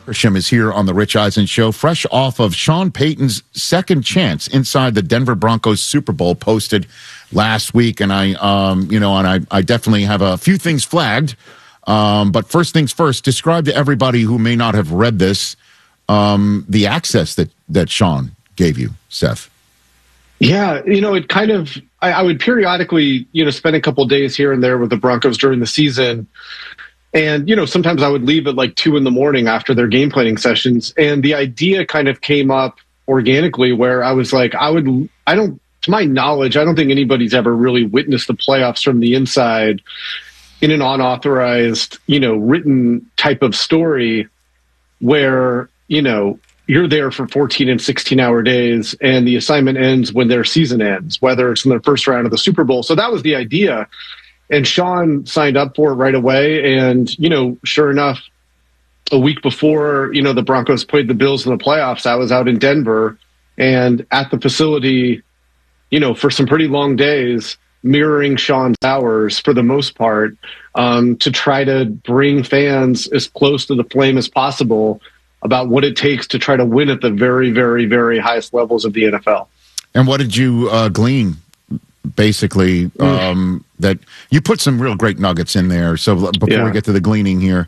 Wickersham is here on the Rich Eisen Show, fresh off of Sean Payton's second chance inside the Denver Broncos Super Bowl, posted last week. And I definitely have a few things flagged. But first things first, describe to everybody who may not have read this, the access that Sean gave you, Seth. Yeah, it kind of, I would periodically, spend a couple days here and there with the Broncos during the season. And, sometimes I would leave at like 2 a.m. after their game planning sessions. And the idea kind of came up organically where I was like, to my knowledge, I don't think anybody's ever really witnessed the playoffs from the inside in an unauthorized, written type of story where, you're there for 14 and 16-hour days and the assignment ends when their season ends, whether it's in the first round of the Super Bowl. So that was the idea. And Sean signed up for it right away. And, sure enough, a week before, the Broncos played the Bills in the playoffs, I was out in Denver and at the facility, for some pretty long days, mirroring Sean's hours for the most part, to try to bring fans as close to the flame as possible about what it takes to try to win at the very, very, very highest levels of the NFL. And what did you glean? Basically, that you put some real great nuggets in there. So before we get to the gleaning here,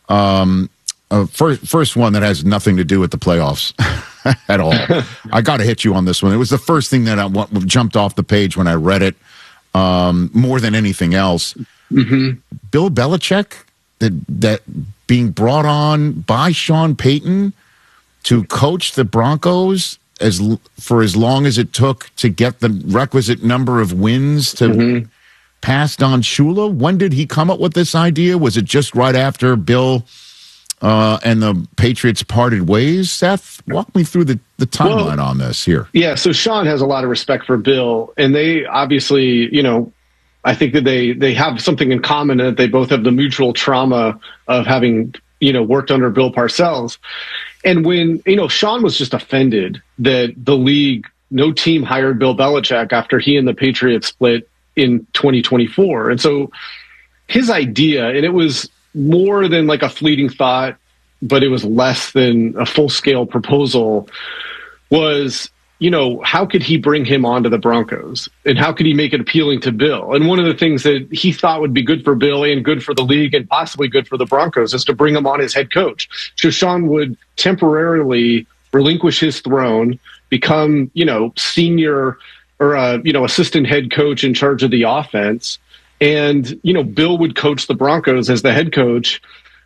first one that has nothing to do with the playoffs at all. I got to hit you on this one. It was the first thing that jumped off the page when I read it, more than anything else. Mm-hmm. Bill Belichick, that being brought on by Sean Payton to coach the Broncos for as long as it took to get the requisite number of wins to pass Don Shula. When did he come up with this idea? Was it just right after Bill and the Patriots parted ways? Seth, walk me through the timeline on this here. Yeah, so Sean has a lot of respect for Bill, and they obviously, I think that they have something in common, that they both have the mutual trauma of having, worked under Bill Parcells. And when, Sean was just offended that the league, no team hired Bill Belichick after he and the Patriots split in 2024. And so his idea, and it was more than like a fleeting thought, but it was less than a full-scale proposal, was, how could he bring him onto the Broncos? And how could he make it appealing to Bill? And one of the things that he thought would be good for Bill and good for the league and possibly good for the Broncos is to bring him on as head coach. So Sean would temporarily relinquish his throne, become, senior or, assistant head coach in charge of the offense. And, Bill would coach the Broncos as the head coach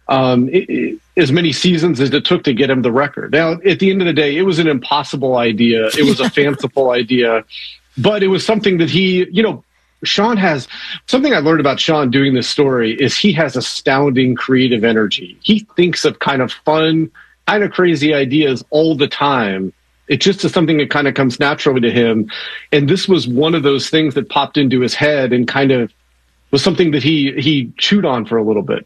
as many seasons as it took to get him the record. Now, at the end of the day, it was an impossible idea. It was a fanciful idea, but it was something that Sean has. Something I learned about Sean doing this story is he has astounding creative energy. He thinks of kind of fun, kind of crazy ideas all the time. It just is something that kind of comes naturally to him. And this was one of those things that popped into his head and kind of was something that he chewed on for a little bit.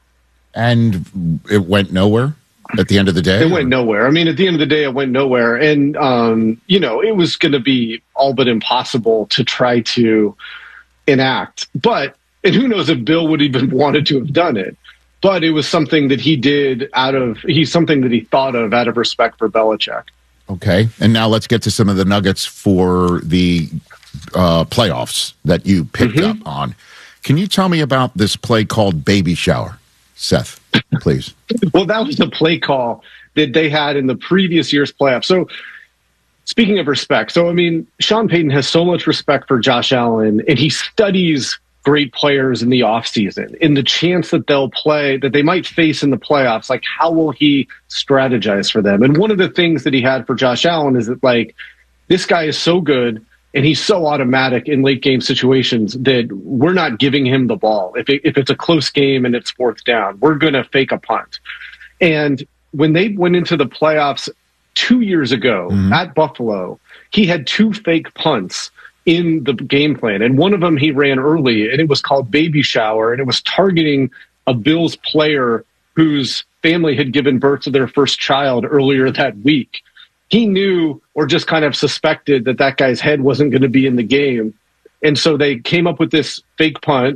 And it went nowhere at the end of the day? It went nowhere. I mean, at the end of the day, it went nowhere. And, it was going to be all but impossible to try to enact. And who knows if Bill would even wanted to have done it. But it was something that he did something that he thought of out of respect for Belichick. Okay. And now let's get to some of the nuggets for the playoffs that you picked up on. Can you tell me about this play called Baby Shower? Seth, please. Well, that was a play call that they had in the previous year's playoffs. So speaking of respect, Sean Payton has so much respect for Josh Allen, and he studies great players in the offseason, in the chance that they'll play, that they might face in the playoffs. Like, how will he strategize for them? And one of the things that he had for Josh Allen is that, this guy is so good, and he's so automatic in late game situations that we're not giving him the ball. If it's a close game and it's fourth down, we're going to fake a punt. And when they went into the playoffs 2 years ago at Buffalo, he had 2 fake punts in the game plan. And one of them he ran early, and it was called Baby Shower, and it was targeting a Bills player whose family had given birth to their first child earlier that week. He knew or just kind of suspected that guy's head wasn't going to be in the game. And so they came up with this fake punt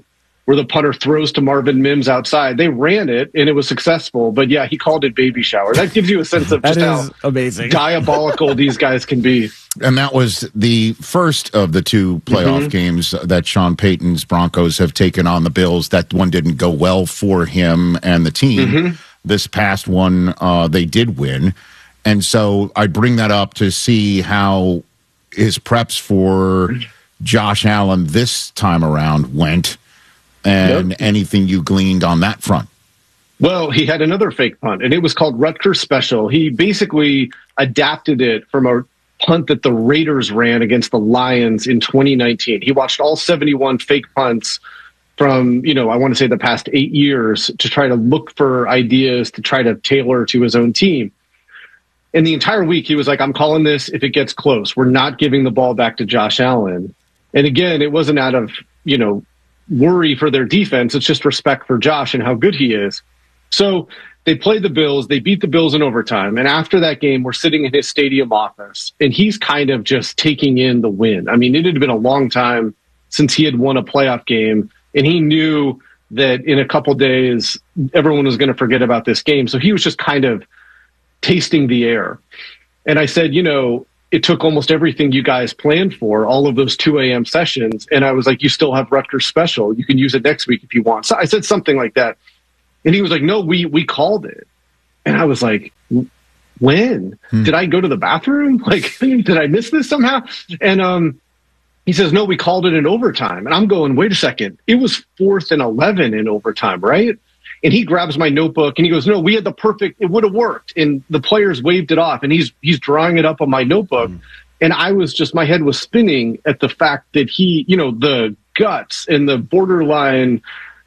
where the punter throws to Marvin Mims outside. They ran it, and it was successful. But, yeah, he called it baby shower. That gives you a sense of just how amazing. diabolical these guys can be. And that was the first of the two playoff games that Sean Payton's Broncos have taken on the Bills. That one didn't go well for him and the team. This past one, they did win. And so I bring that up to see how his preps for Josh Allen this time around went, and anything you gleaned on that front. Well, he had another fake punt, and it was called Rutgers Special. He basically adapted it from a punt that the Raiders ran against the Lions in 2019. He watched all 71 fake punts from, I want to say the past 8 years to try to look for ideas to try to tailor to his own team. And the entire week, he was like, I'm calling this if it gets close. We're not giving the ball back to Josh Allen. And again, it wasn't out of, worry for their defense. It's just respect for Josh and how good he is. So they played the Bills. They beat the Bills in overtime. And after that game, we're sitting in his stadium office, and he's kind of just taking in the win. I mean, it had been a long time since he had won a playoff game, and he knew that in a couple days, everyone was going to forget about this game. So he was just kind of tasting the air. And I said, it took almost everything you guys planned for, all of those 2 a.m. sessions. And I was like, you still have Rutgers Special. You can use it next week if you want. So I said something like that. And he was like, no, we called it. And I was like, when? Did I go to the bathroom? Like, did I miss this somehow? And he says, no, we called it in overtime. And I'm going, wait a second. It was 4th and 11 in overtime, right? And he grabs my notebook and he goes, no, we had the perfect, it would have worked. And the players waved it off, and he's drawing it up on my notebook. And I was just, my head was spinning at the fact that he, the guts and the borderline,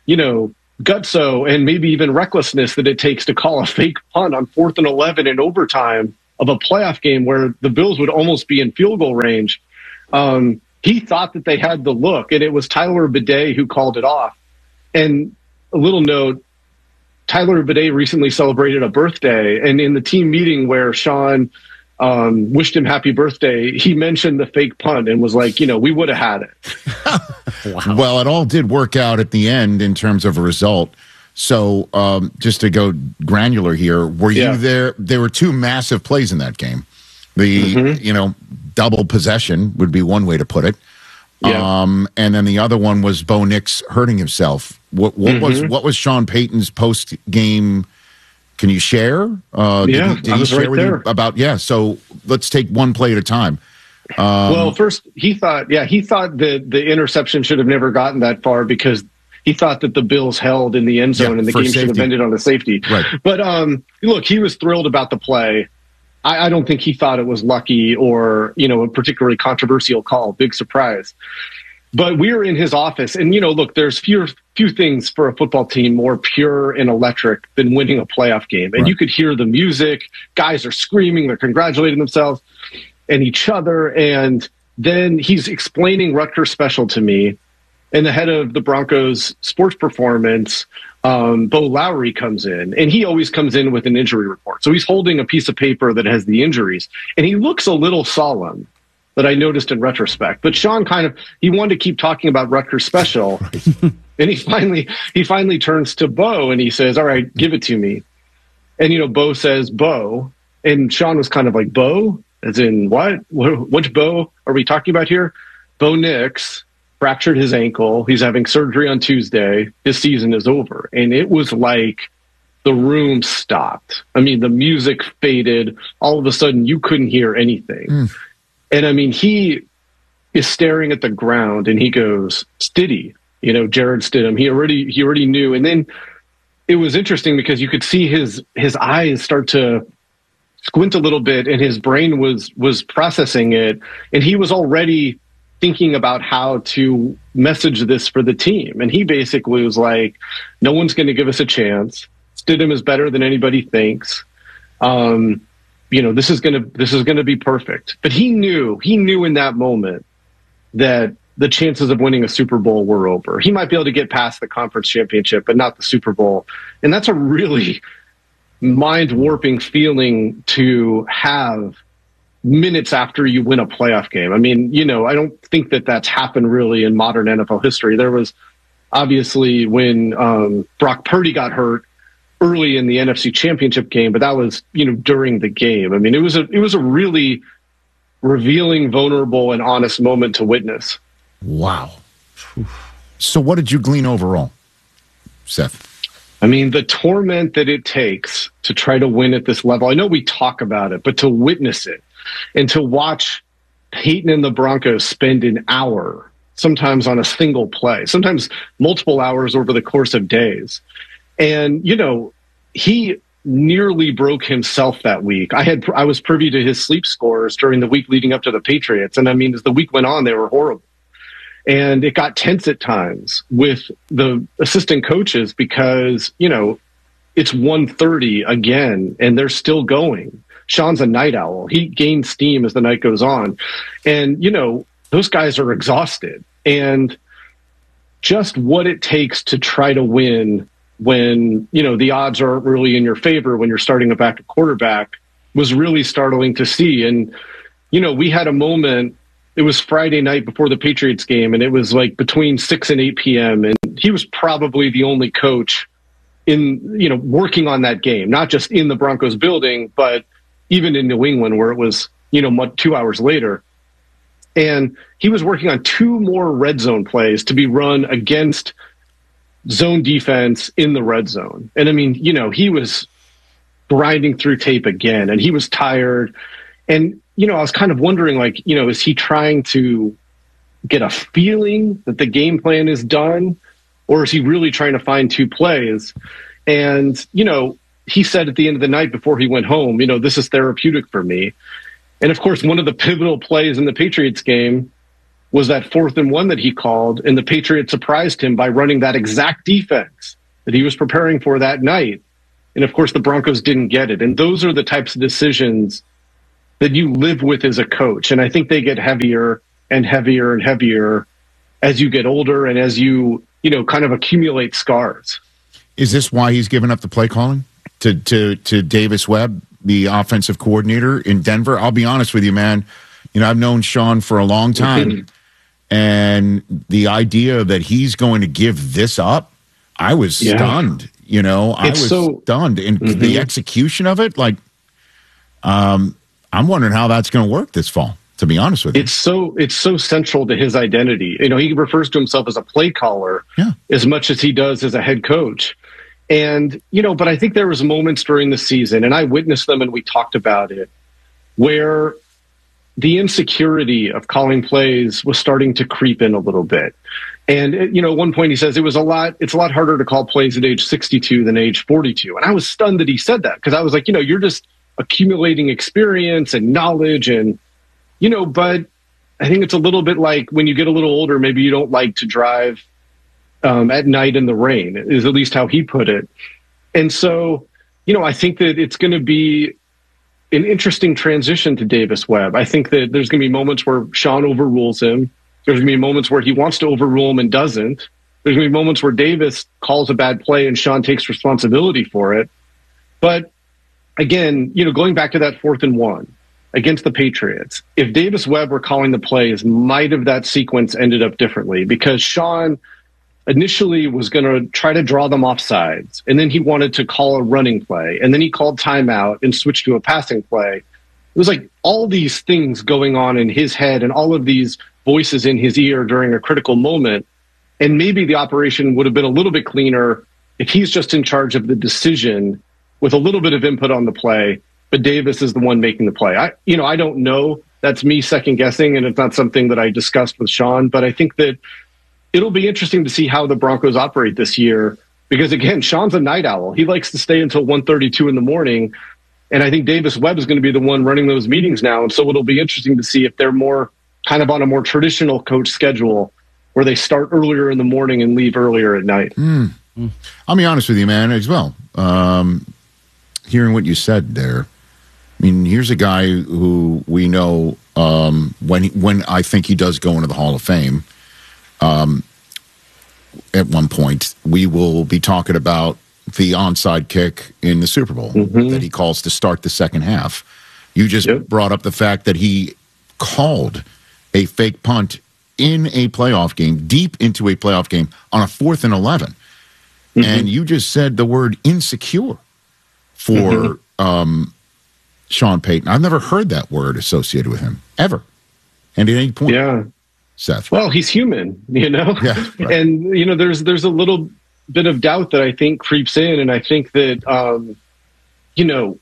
gutso and maybe even recklessness that it takes to call a fake punt on 4th and 11 in overtime of a playoff game where the Bills would almost be in field goal range. He thought that they had the look, and it was Tyler Bidet who called it off. And a little note, Tyler Bidet recently celebrated a birthday, and in the team meeting where Sean wished him happy birthday, he mentioned the fake punt and was like, we would have had it. Wow. Well, it all did work out at the end in terms of a result. So just to go granular here, were you there? There were 2 massive plays in that game. The, double possession would be one way to put it. Yeah. And then the other one was Bo Nix hurting himself. What was Sean Payton's post game? Can you share? Did he share with you about? Yeah. So let's take one play at a time. Well, first he thought that the interception should have never gotten that far because he thought that the Bills held in the end zone and the game should have ended on a safety. Right. But look, he was thrilled about the play. I don't think he thought it was lucky or, a particularly controversial call. Big surprise. But we were in his office, and, look, there's few things for a football team more pure and electric than winning a playoff game. And you could hear the music. Guys are screaming. They're congratulating themselves and each other. And then he's explaining Rutgers Special to me. And the head of the Broncos sports performance, Bo Lowry, comes in, and he always comes in with an injury report. So he's holding a piece of paper that has the injuries, and he looks a little solemn, that I noticed in retrospect. But Sean he wanted to keep talking about Rutgers Special, and he finally turns to Bo and he says, all right, give it to me. And, Bo says, Bo, and Sean was kind of like, Bo? As in what? Which Bo are we talking about here? Bo Nix fractured his ankle. He's having surgery on Tuesday. His season is over. And it was like the room stopped. I mean, the music faded. All of a sudden, you couldn't hear anything. And I mean, he is staring at the ground and he goes, Stiddy, Jared Stidham. He already knew. And then it was interesting because you could see his eyes start to squint a little bit, and his brain was processing it. And he was already thinking about how to message this for the team. And he basically was like, no one's going to give us a chance. Stidham is better than anybody thinks. This is going to be perfect. But he knew in that moment that the chances of winning a Super Bowl were over. He might be able to get past the conference championship, but not the Super Bowl. And that's a really mind-warping feeling to have minutes after you win a playoff game. I mean, I don't think that that's happened really in modern NFL history. There was obviously when Brock Purdy got hurt early in the NFC Championship game, but that was, during the game. I mean, it was a really revealing, vulnerable, and honest moment to witness. Wow. So what did you glean overall, Seth? I mean, the torment that it takes to try to win at this level. I know we talk about it, but to witness it and to watch Peyton and the Broncos spend an hour, sometimes on a single play, sometimes multiple hours over the course of days. And, he nearly broke himself that week. I was privy to his sleep scores during the week leading up to the Patriots. And I mean, as the week went on, they were horrible. And it got tense at times with the assistant coaches because, it's 1:30 again, and they're still going. Sean's a night owl. He gains steam as the night goes on. And, those guys are exhausted. And just what it takes to try to win when, the odds aren't really in your favor when you're starting a backup quarterback was really startling to see. And, we had a moment. It was Friday night before the Patriots game, and it was like between 6 and 8 p.m. And he was probably the only coach working on that game, not just in the Broncos building, but even in New England where it was, 2 hours later. And he was working on 2 more red zone plays to be run against zone defense in the red zone. And I mean, he was grinding through tape again, and he was tired. And, I was kind of wondering, is he trying to get a feeling that the game plan is done, or is he really trying to find 2 plays? And, he said at the end of the night before he went home, this is therapeutic for me. And of course, one of the pivotal plays in the Patriots game was that 4th and 1 that he called, and the Patriots surprised him by running that exact defense that he was preparing for that night. And of course, the Broncos didn't get it. And those are the types of decisions that you live with as a coach. And I think they get heavier and heavier and heavier as you get older and as you, kind of accumulate scars. Is this why he's given up the play calling to Davis Webb, the offensive coordinator in Denver? I'll be honest with you, man. I've known Sean for a long time. And the idea that he's going to give this up, I was stunned. I was stunned. And the execution of it, I'm wondering how that's going to work this fall, to be honest with you. It's so central to his identity. He refers to himself as a play caller as much as he does as a head coach. And, but I think there was moments during the season, and I witnessed them and we talked about it, where the insecurity of calling plays was starting to creep in a little bit. And, at one point he says it's a lot harder to call plays at age 62 than age 42. And I was stunned that he said that because I was like, you're just accumulating experience and knowledge and, but I think it's a little bit like when you get a little older, maybe you don't like to drive at night in the rain, is at least how he put it. And so, I think that it's going to be an interesting transition to Davis Webb. I think that there's going to be moments where Sean overrules him. There's going to be moments where he wants to overrule him and doesn't. There's going to be moments where Davis calls a bad play and Sean takes responsibility for it. But again, going back to that 4th and 1 against the Patriots, if Davis Webb were calling the plays, might have that sequence ended up differently because Sean initially was going to try to draw them off sides, and then he wanted to call a running play, and then he called timeout and switched to a passing play. It was like all these things going on in his head and all of these voices in his ear during a critical moment. And maybe the operation would have been a little bit cleaner if he's just in charge of the decision with a little bit of input on the play, but Davis is the one making the play. I don't know. That's me second guessing, and it's not something that I discussed with Sean, but I think that it'll be interesting to see how the Broncos operate this year because, again, Sean's a night owl. He likes to stay until 1:32 in the morning, and I think Davis Webb is going to be the one running those meetings now, and so it'll be interesting to see if they're more kind of on a more traditional coach schedule where they start earlier in the morning and leave earlier at night. I'll be honest with you, man, as well. Hearing what you said there, I mean, here's a guy who we know when I think he does go into the Hall of Fame, at one point, we will be talking about the onside kick in the Super Bowl that he calls to start the second half. You just brought up the fact that he called a fake punt in a playoff game, deep into a playoff game, on a 4th and 11. And you just said the word insecure for Sean Payton. I've never heard that word associated with him, ever. And at any point. Yeah. Seth. Well, he's human, you know? Yeah, right. And, you know, there's a little bit of doubt that I think creeps in. And I think that, you know,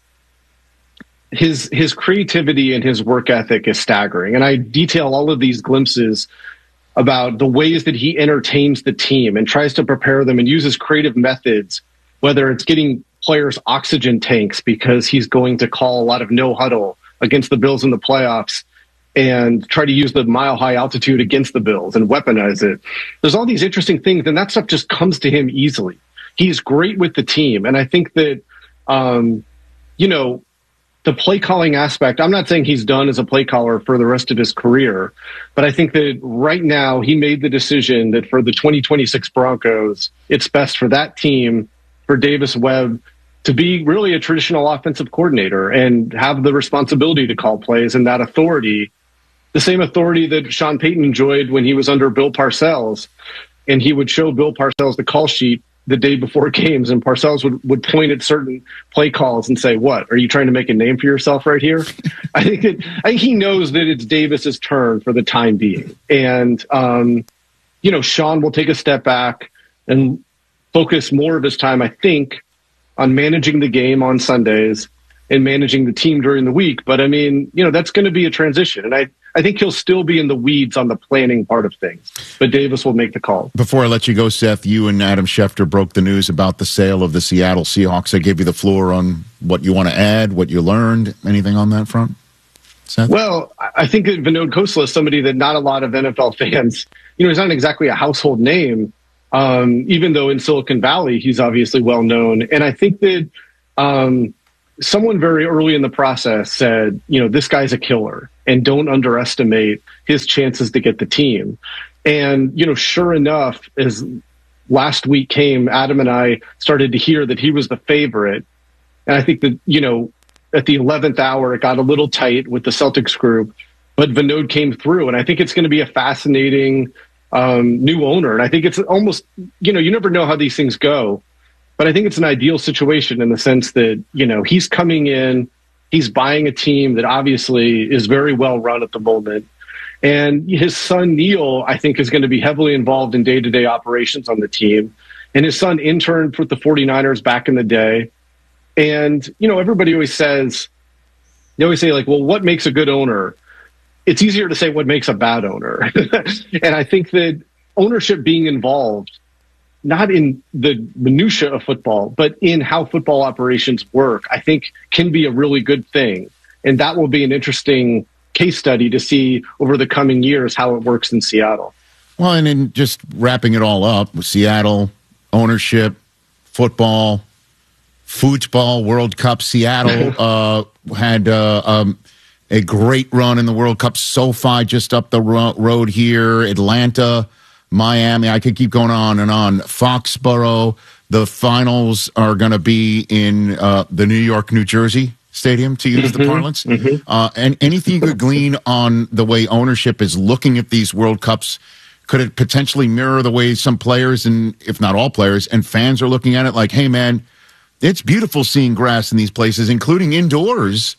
his creativity and his work ethic is staggering. And I detail all of these glimpses about the ways that he entertains the team and tries to prepare them and uses creative methods, whether it's getting players oxygen tanks because he's going to call a lot of no huddle against the Bills in the playoffs and try to use the mile high altitude against the Bills and weaponize it. There's all these interesting things, and that stuff just comes to him easily. He's great with the team. And I think that, you know, the play calling aspect, I'm not saying he's done as a play caller for the rest of his career, but I think that right now he made the decision that for the 2026 Broncos, it's best for that team, for Davis Webb, to be really a traditional offensive coordinator and have the responsibility to call plays and that authority, the same authority that Sean Payton enjoyed when he was under Bill Parcells. And he would show Bill Parcells the call sheet the day before games, and Parcells would point at certain play calls and say, "What, are you trying to make a name for yourself right here?" I think he knows that it's Davis's turn for the time being. And, you know, Sean will take a step back and focus more of his time, I think, on managing the game on Sundays and managing the team during the week. But I mean, you know, that's going to be a transition. And I think he'll still be in the weeds on the planning part of things, but Davis will make the call. Before I let you go, Seth, you and Adam Schefter broke the news about the sale of the Seattle Seahawks. I gave you the floor on what you want to add, what you learned, anything on that front, Seth? Well, I think that Vinod Khosla is somebody that not a lot of NFL fans, you know, he's not exactly a household name, even though in Silicon Valley, he's obviously well known. And I think that someone very early in the process said, you know, this guy's a killer and don't underestimate his chances to get the team. And, you know, sure enough, as last week came, Adam and I started to hear that he was the favorite. And I think that, you know, at the 11th hour, it got a little tight with the Celtics group, but Vinod came through. And I think it's going to be a fascinating new owner. And I think it's almost, you know, you never know how these things go. But I think it's an ideal situation in the sense that, you know, he's coming in, he's buying a team that obviously is very well run at the moment. And his son, Neil, I think is going to be heavily involved in day-to-day operations on the team. And his son interned with the 49ers back in the day. And, you know, everybody always says, they always say, like, well, what makes a good owner? It's easier to say what makes a bad owner. And I think that ownership being involved, not in the minutia of football, but in how football operations work, I think can be a really good thing. And that will be an interesting case study to see over the coming years how it works in Seattle. Well, and in just wrapping it all up with Seattle, ownership, football, football, World Cup, Seattle had a great run in the World Cup. SoFi just up the road here, Atlanta, Miami, I could keep going on and on. Foxborough, the finals are going to be in the New York, New Jersey stadium, to use the parlance. And anything you could glean on the way ownership is looking at these World Cups, could it potentially mirror the way some players, and if not all players, and fans are looking at it like, hey, man, it's beautiful seeing grass in these places, including indoors.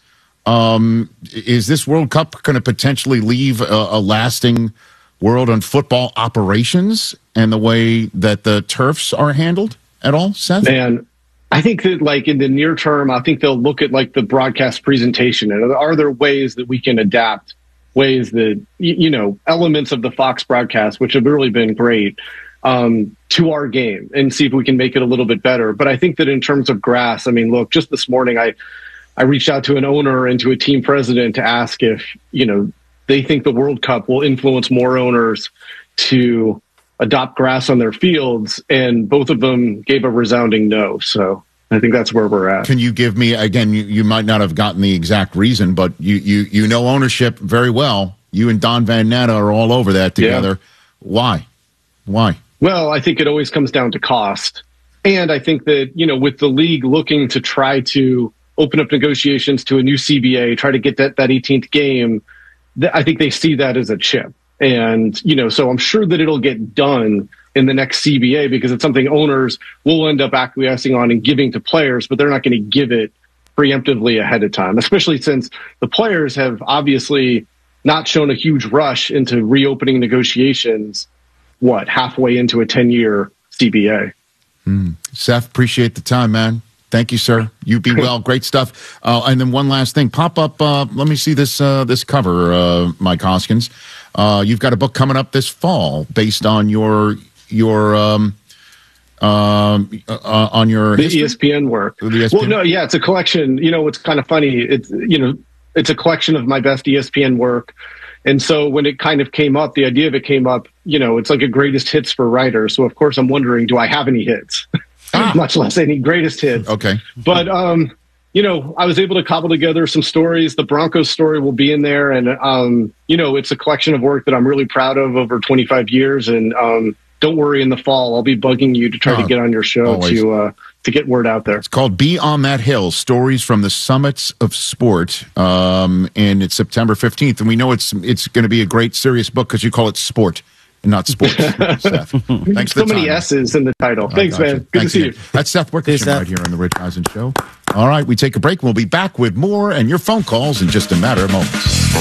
Is this World Cup going to potentially leave a lasting world on football operations and the way that the turfs are handled at all, Seth? Man, I think that, like, in the near term, I think they'll look at, like, the broadcast presentation. And are there ways that we can adapt, ways that, you know, elements of the Fox broadcast, which have really been great, to our game and see if we can make it a little bit better. But I think that in terms of grass, I mean, look, just this morning, I reached out to an owner and to a team president to ask if, you know, they think the World Cup will influence more owners to adopt grass on their fields, and both of them gave a resounding no. So I think that's where we're at. Can you give me, again, you might not have gotten the exact reason, but you know ownership very well. You and Don Van Natta are all over that together. Yeah. Why? Well, I think it always comes down to cost. And I think that, you know, with the league looking to try to open up negotiations to a new CBA, try to get that 18th game, I think they see that as a chip. And, so I'm sure that it'll get done in the next CBA because it's something owners will end up acquiescing on and giving to players, but they're not going to give it preemptively ahead of time, especially since the players have obviously not shown a huge rush into reopening negotiations, halfway into a 10-year CBA. Seth, appreciate the time, man. Thank you, sir. You be well. Great stuff. And then one last thing. Pop up. Let me see this cover, Mike Hoskins. You've got a book coming up this fall based on your the ESPN work. ESPN? Well, no, yeah, it's a collection. What's kind of funny. It's a collection of my best ESPN work. And so when it kind of came up, the idea of it came up, it's like a greatest hits for writers. So of course I'm wondering, do I have any hits? Much less any greatest hits. Okay. But, I was able to cobble together some stories. The Broncos story will be in there. And, it's a collection of work that I'm really proud of over 25 years. And don't worry, in the fall, I'll be bugging you to try to get on your show to get word out there. It's called Be on That Hill, Stories from the Summits of Sport. And it's September 15th. And we know it's going to be a great, serious book because you call it sport. Not sports, Seth. Thanks for so many S's in the title. Thanks, man. Good to see you. That's Seth Wickersham right here on the Rich Eisen Show. All right, we take a break. We'll be back with more and your phone calls in just a matter of moments.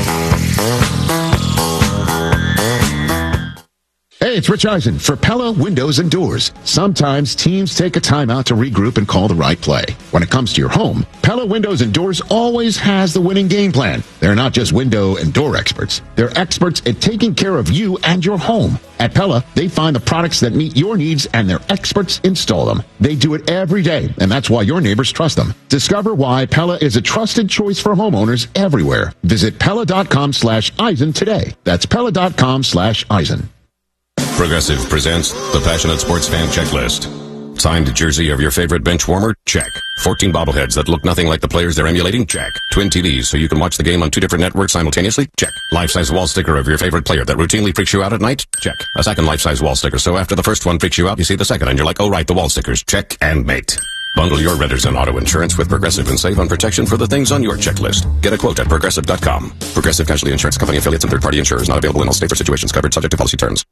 Hey, it's Rich Eisen for Pella Windows and Doors. Sometimes teams take a timeout to regroup and call the right play. When it comes to your home, Pella Windows and Doors always has the winning game plan. They're not just window and door experts. They're experts at taking care of you and your home. At Pella, they find the products that meet your needs and their experts install them. They do it every day, and that's why your neighbors trust them. Discover why Pella is a trusted choice for homeowners everywhere. Visit Pella.com/Eisen today. That's Pella.com/Eisen. Progressive presents the Passionate Sports Fan Checklist. Signed jersey of your favorite bench warmer? Check. 14 bobbleheads that look nothing like the players they're emulating? Check. Twin TVs so you can watch the game on 2 different networks simultaneously? Check. Life-size wall sticker of your favorite player that routinely freaks you out at night? Check. A second life-size wall sticker so after the first one freaks you out, you see the second and you're like, oh right, the wall stickers. Check and mate. Bundle your renters and auto insurance with Progressive and save on protection for the things on your checklist. Get a quote at Progressive.com. Progressive Casualty Insurance Company affiliates and third-party insurers not available in all states or situations covered subject to policy terms.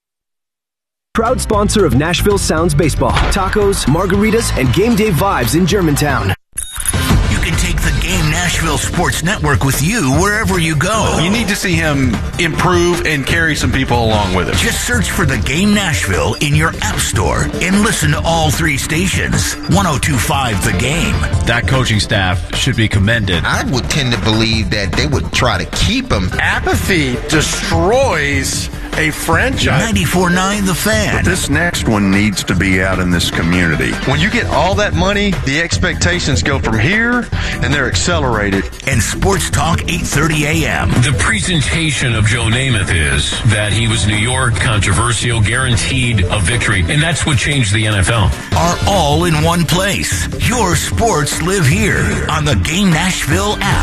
Proud sponsor of Nashville Sounds Baseball, tacos, margaritas, and game day vibes in Germantown. You can take the Game Nashville Sports Network with you wherever you go. You need to see him improve and carry some people along with him. Just search for the Game Nashville in your app store and listen to all 3 stations. 102.5 The Game. That coaching staff should be commended. I would tend to believe that they would try to keep him. Apathy destroys a franchise. 94.9 The Fan. But this next one needs to be out in this community. When you get all that money, the expectations go from here, and they're accelerated. And Sports Talk 8:30 a.m. The presentation of Joe Namath is that he was New York, controversial, guaranteed a victory, and that's what changed the NFL. Are all in one place. Your sports live here on the Game Nashville app.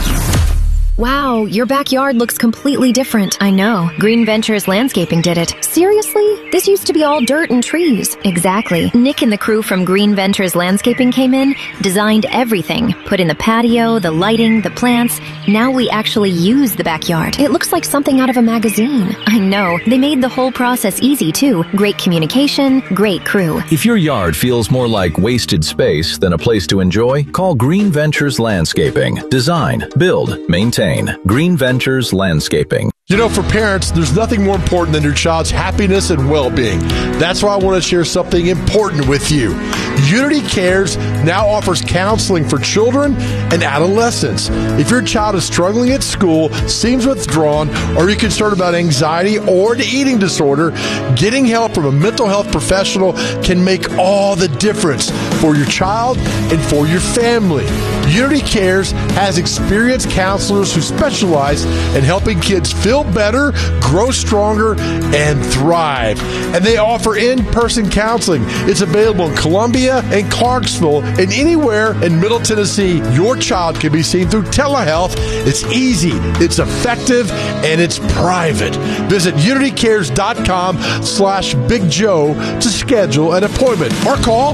Wow, your backyard looks completely different. I know. Green Ventures Landscaping did it. Seriously? This used to be all dirt and trees. Exactly. Nick and the crew from Green Ventures Landscaping came in, designed everything, put in the patio, the lighting, the plants. Now we actually use the backyard. It looks like something out of a magazine. I know. They made the whole process easy, too. Great communication, great crew. If your yard feels more like wasted space than a place to enjoy, call Green Ventures Landscaping. Design, build, maintain. Green Ventures Landscaping. You know, for parents, there's nothing more important than your child's happiness and well-being. That's why I want to share something important with you. Unity Cares now offers counseling for children and adolescents. If your child is struggling at school, seems withdrawn, or you're concerned about anxiety or an eating disorder, getting help from a mental health professional can make all the difference for your child and for your family. Unity Cares has experienced counselors who specialize in helping kids feel better, grow stronger, and thrive. And they offer in-person counseling. It's available in Columbia and Clarksville and anywhere in Middle Tennessee. Your child can be seen through telehealth. It's easy, it's effective, and it's private. Visit unitycares.com/Big Joe to schedule an appointment or call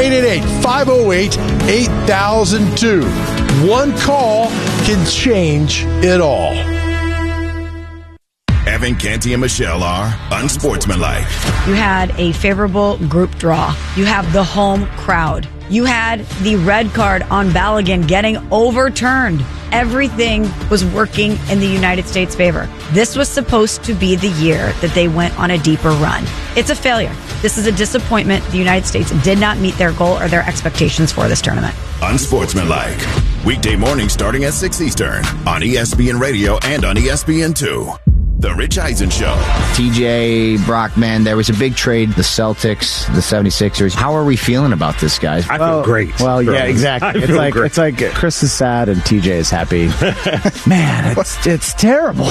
888-508-8002. One call can change it all. Kevin, Canty, and Michelle are unsportsmanlike. You had a favorable group draw. You have the home crowd. You had the red card on Balogun getting overturned. Everything was working in the United States' favor. This was supposed to be the year that they went on a deeper run. It's a failure. This is a disappointment. The United States did not meet their goal or their expectations for this tournament. Unsportsmanlike. Weekday morning starting at 6 Eastern on ESPN Radio and on ESPN2. The Rich Eisen Show. TJ, Brockman, there was a big trade. The Celtics, the 76ers. How are we feeling about this, guys? I feel great. Well, yeah, exactly. It's like Chris is sad and TJ is happy. Man, it's terrible.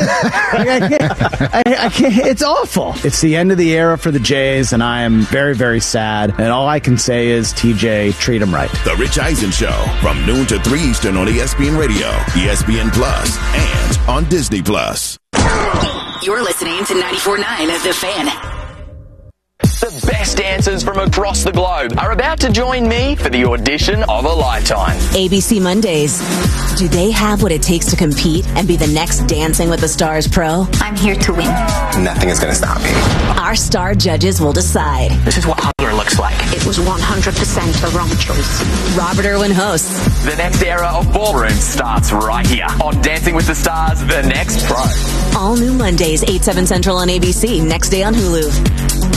I can't. It's awful. It's the end of the era for the Jays, and I am very, very sad. And all I can say is, TJ, treat them right. The Rich Eisen Show from noon to 3 Eastern on ESPN Radio, ESPN Plus, and on Disney Plus. You're listening to 94.9 of The Fan. The best dancers from across the globe are about to join me for the audition of a lifetime. ABC Mondays. Do they have what it takes to compete and be the next Dancing with the Stars pro? I'm here to win. Nothing is going to stop me. Our star judges will decide. This is what hunger looks like. It was 100% the wrong choice. Robert Irwin hosts. The next era of ballroom starts right here on Dancing with the Stars, The Next Pro. All new Mondays, 8, 7 Central on ABC. Next day on Hulu.